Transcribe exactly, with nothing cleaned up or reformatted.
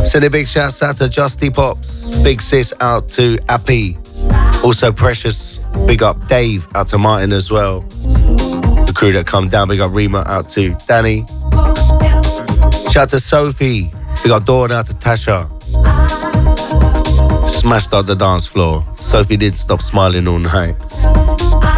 Send a big shout out to Justy Pops. Big sis out to Appy. Also Precious. Big up Dave out to Martin as well. The crew that come down. Big up Rima out to Danny. Shout out to Sophie. Big up Dawn out to Tasha. Smashed out the dance floor. Sophie didn't stop smiling all night.